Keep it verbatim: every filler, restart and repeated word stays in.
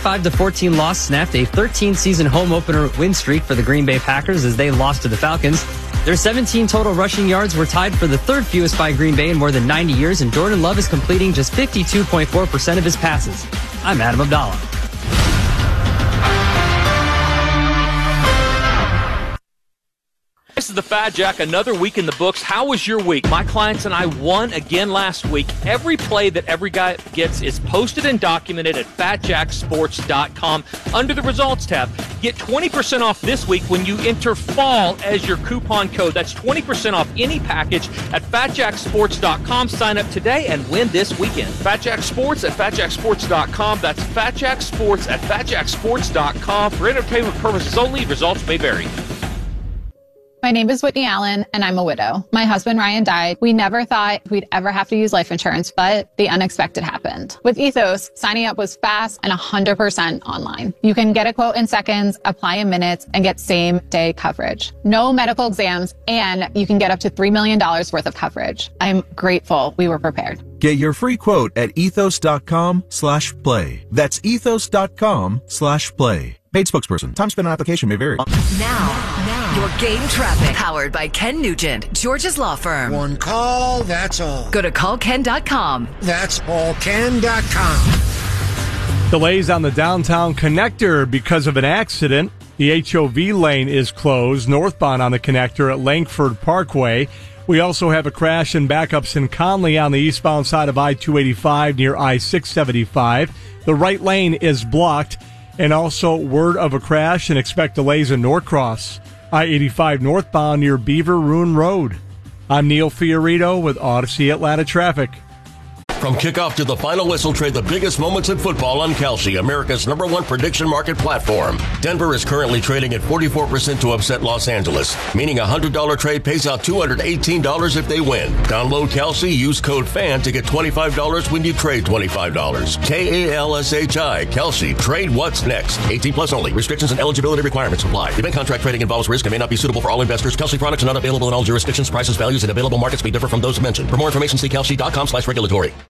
twenty-five to fourteen loss snapped a thirteen-season home opener win streak for the Green Bay Packers as they lost to the Falcons. Their seventeen total rushing yards were tied for the third fewest by Green Bay in more than ninety years, and Jordan Love is completing just fifty-two point four percent of his passes. I'm Adam Abdallah. This is the Fat Jack, another week in the books. How was your week? My clients and I won again last week. Every play that every guy gets is posted and documented at fat jack sports dot com under the results tab. Get twenty percent off this week when you enter fall as your coupon code. That's twenty percent off any package at fat jack sports dot com. Sign up today and win this weekend. Fat Jack Sports at fat jack sports dot com. That's Fat Jack Sports at fat jack sports dot com. For entertainment purposes only, results may vary. My name is Whitney Allen, and I'm a widow. My husband, Ryan, died. We never thought we'd ever have to use life insurance, but the unexpected happened. With Ethos, signing up was fast and one hundred percent online. You can get a quote in seconds, apply in minutes, and get same-day coverage. No medical exams, and you can get up to three million dollars worth of coverage. I'm grateful we were prepared. Get your free quote at ethos.com slash play. That's ethos.com slash play. Paid spokesperson. Time spent on application may vary. Now, now, your game traffic. Powered by Ken Nugent, George's Law Firm. One call, that's all. Go to call ken dot com. That's all ken dot com. Delays on the downtown connector because of an accident. The H O V lane is closed northbound on the connector at Langford Parkway. We also have a crash and backups in Conley on the eastbound side of I two eighty-five near I six seventy-five. The right lane is blocked. And also word of a crash and expect delays in Norcross. I eighty-five northbound near Beaver Ruin Road. I'm Neil Fiorito with Odyssey Atlanta Traffic. From kickoff to the final whistle, trade the biggest moments in football on Kalshi, America's number one prediction market platform. Denver is currently trading at forty-four percent to upset Los Angeles, meaning a one hundred dollars trade pays out two hundred eighteen dollars if they win. Download Kalshi, use code FAN to get twenty-five dollars when you trade twenty-five dollars. K A L S H I, Kalshi. Trade what's next. eighteen plus only. Restrictions and eligibility requirements apply. Event contract trading involves risk and may not be suitable for all investors. Kalshi products are not available in all jurisdictions. Prices, values, and available markets may differ from those mentioned. For more information, see kalshi dot com slash regulatory.